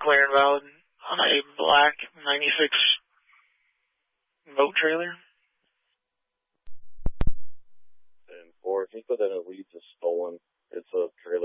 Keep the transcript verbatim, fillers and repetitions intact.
clear and valid on a black ninety-six boat trailer. And four, if you put that in a leads as stolen, it's a trailer